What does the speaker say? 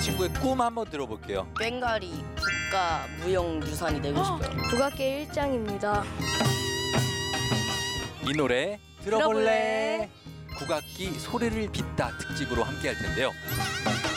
친구의 꿈 한번 들어볼게요. 꽹과리 국가 무형유산이 되고 싶어요. 국악계 일장입니다. 이 노래 들어볼래? 국악기 소리를 빚다 특집으로 함께 할 텐데요.